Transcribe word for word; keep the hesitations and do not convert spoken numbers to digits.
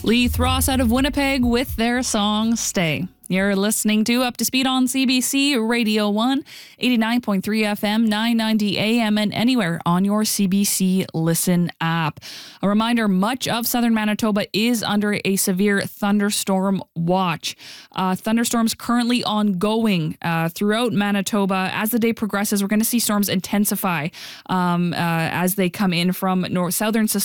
Lee Thross out of Winnipeg with their song Stay. You're listening to Up to Speed on C B C Radio one, eighty-nine point three F M, nine ninety A M, and anywhere on your C B C Listen app. A reminder, much of southern Manitoba is under a severe thunderstorm watch. Uh, thunderstorms currently ongoing uh, throughout Manitoba. As the day progresses, we're going to see storms intensify um, uh, as they come in from north southern Saskatchewan